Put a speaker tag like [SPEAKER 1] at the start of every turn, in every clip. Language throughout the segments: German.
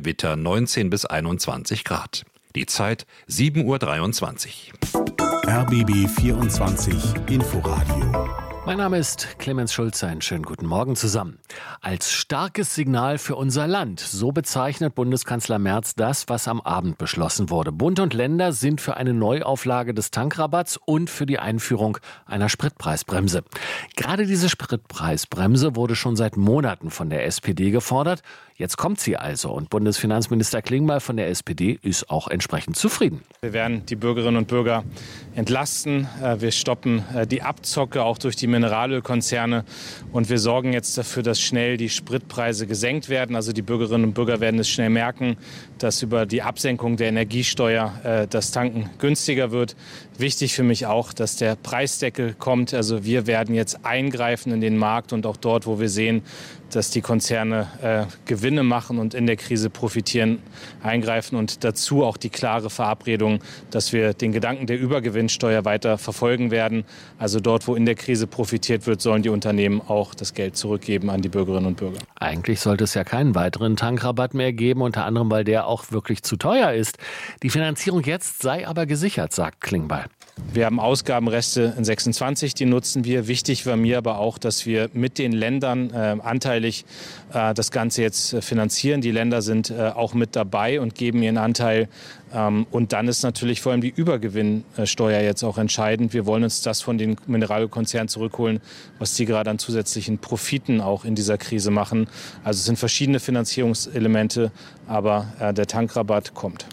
[SPEAKER 1] Gewitter 19 bis 21 Grad. Die Zeit 7:23 Uhr.
[SPEAKER 2] RBB 24 Inforadio.
[SPEAKER 3] Mein Name ist Clemens Schulze. Einen schönen guten Morgen zusammen. Als starkes Signal für unser Land, so bezeichnet Bundeskanzler Merz das, was am Abend beschlossen wurde. Bund und Länder sind für eine Neuauflage des Tankrabatts und für die Einführung einer Spritpreisbremse. Gerade diese Spritpreisbremse wurde schon seit Monaten von der SPD gefordert. Jetzt kommt sie also und Bundesfinanzminister Klingbeil von der SPD ist auch entsprechend zufrieden.
[SPEAKER 4] Wir werden die Bürgerinnen und Bürger entlasten. Wir stoppen die Abzocke auch durch die Mineralölkonzerne und wir sorgen jetzt dafür, dass schnell die Spritpreise gesenkt werden. Also die Bürgerinnen und Bürger werden es schnell merken, dass über die Absenkung der Energiesteuer das Tanken günstiger wird. Wichtig für mich auch, dass der Preisdeckel kommt. Also wir werden jetzt eingreifen in den Markt und auch dort, wo wir sehen, dass die Konzerne Gewinne machen und in der Krise profitieren, eingreifen und dazu auch die klare Verabredung, dass wir den Gedanken der Übergewinnsteuer weiter verfolgen werden. Also dort, wo in der Krise profitiert wird, sollen die Unternehmen auch das Geld zurückgeben an die Bürgerinnen und Bürger.
[SPEAKER 3] Eigentlich sollte es ja keinen weiteren Tankrabatt mehr geben, unter anderem, weil der auch wirklich zu teuer ist. Die Finanzierung jetzt sei aber gesichert, sagt Klingbeil.
[SPEAKER 4] Wir haben Ausgabenreste in 26, die nutzen wir. Wichtig war mir aber auch, dass wir mit den Ländern anteilig das Ganze jetzt finanzieren. Die Länder sind auch mit dabei und geben ihren Anteil. Und dann ist natürlich vor allem die Übergewinnsteuer jetzt auch entscheidend. Wir wollen uns das von den Mineralölkonzernen zurückholen, was die gerade an zusätzlichen Profiten auch in dieser Krise machen. Also es sind verschiedene Finanzierungselemente, aber der Tankrabatt kommt.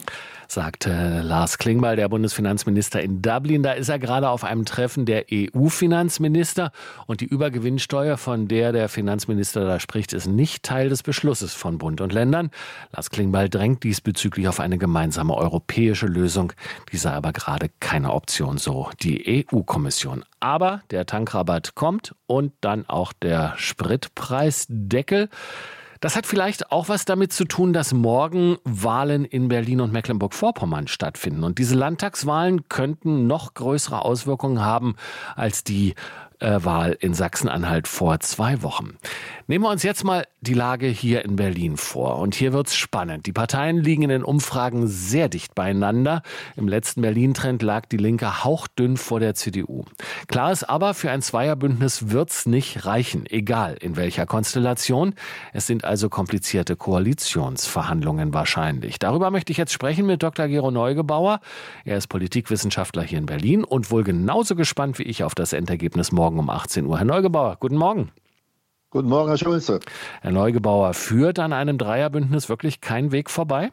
[SPEAKER 3] Sagte Lars Klingbeil, der Bundesfinanzminister in Dublin. Da ist er gerade auf einem Treffen der EU-Finanzminister. Und die Übergewinnsteuer, von der der Finanzminister da spricht, ist nicht Teil des Beschlusses von Bund und Ländern. Lars Klingbeil drängt diesbezüglich auf eine gemeinsame europäische Lösung. Die sei aber gerade keine Option, so die EU-Kommission. Aber der Tankrabatt kommt und dann auch der Spritpreisdeckel. Das hat vielleicht auch was damit zu tun, dass morgen Wahlen in Berlin und Mecklenburg-Vorpommern stattfinden. Und diese Landtagswahlen könnten noch größere Auswirkungen haben als die Wahl in Sachsen-Anhalt vor 2 Wochen. Nehmen wir uns jetzt mal die Lage hier in Berlin vor. Und hier wird's spannend. Die Parteien liegen in den Umfragen sehr dicht beieinander. Im letzten Berlin-Trend lag die Linke hauchdünn vor der CDU. Klar ist aber, für ein Zweierbündnis wird's nicht reichen, egal in welcher Konstellation. Es sind also komplizierte Koalitionsverhandlungen wahrscheinlich. Darüber möchte ich jetzt sprechen mit Dr. Gero Neugebauer. Er ist Politikwissenschaftler hier in Berlin und wohl genauso gespannt wie ich auf das Endergebnis morgen um 18 Uhr. Herr Neugebauer, guten Morgen.
[SPEAKER 5] Guten Morgen, Herr Schulze.
[SPEAKER 3] Herr Neugebauer, führt an einem Dreierbündnis wirklich kein Weg vorbei?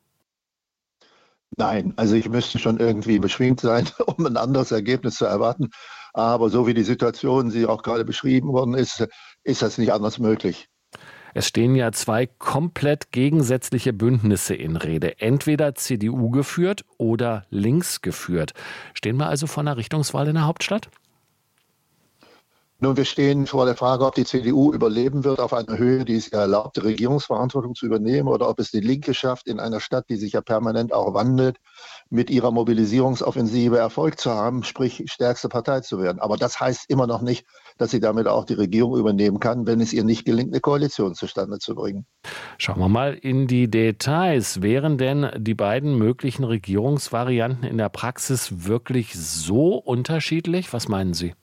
[SPEAKER 5] Nein, also ich müsste schon irgendwie beschwingt sein, um ein anderes Ergebnis zu erwarten. Aber so wie die Situation, die auch gerade beschrieben worden ist, ist das nicht anders möglich.
[SPEAKER 3] Es stehen ja 2 komplett gegensätzliche Bündnisse in Rede. Entweder CDU geführt oder links geführt. Stehen wir also vor einer Richtungswahl in der Hauptstadt?
[SPEAKER 5] Nun, wir stehen vor der Frage, ob die CDU überleben wird auf einer Höhe, die es erlaubt, die Regierungsverantwortung zu übernehmen, oder ob es die Linke schafft, in einer Stadt, die sich ja permanent auch wandelt, mit ihrer Mobilisierungsoffensive Erfolg zu haben, sprich stärkste Partei zu werden. Aber das heißt immer noch nicht, dass sie damit auch die Regierung übernehmen kann, wenn es ihr nicht gelingt, eine Koalition zustande zu bringen.
[SPEAKER 3] Schauen wir mal in die Details. Wären denn die beiden möglichen Regierungsvarianten in der Praxis wirklich so unterschiedlich? Was meinen Sie?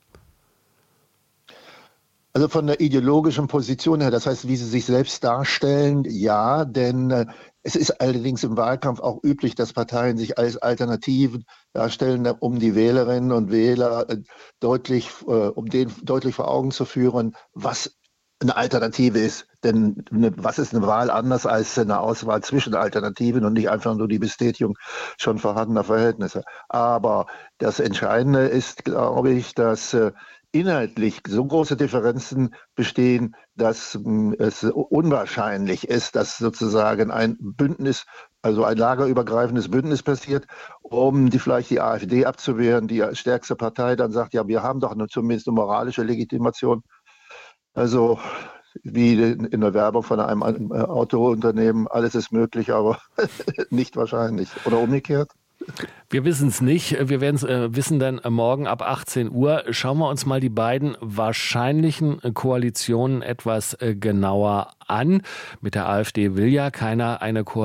[SPEAKER 5] Also von der ideologischen Position her, das heißt, wie sie sich selbst darstellen, ja, denn es ist allerdings im Wahlkampf auch üblich, dass Parteien sich als Alternativen darstellen, um die Wählerinnen und Wähler um denen deutlich vor Augen zu führen, was eine Alternative ist. Denn was ist eine Wahl anders als eine Auswahl zwischen Alternativen und nicht einfach nur die Bestätigung schon vorhandener Verhältnisse. Aber das Entscheidende ist, glaube ich, dass inhaltlich so große Differenzen bestehen, dass es unwahrscheinlich ist, dass sozusagen ein Bündnis, also ein lagerübergreifendes Bündnis passiert, um vielleicht die AfD abzuwehren, die stärkste Partei dann sagt, ja, wir haben doch zumindest eine moralische Legitimation. Also wie in der Werbung von einem Autounternehmen, alles ist möglich, aber nicht wahrscheinlich. Oder umgekehrt.
[SPEAKER 3] Wir wissen es nicht. Wir werden es wissen dann morgen ab 18 Uhr. Schauen wir uns mal die beiden wahrscheinlichen Koalitionen etwas genauer an. Mit der AfD will ja keiner eine Koalition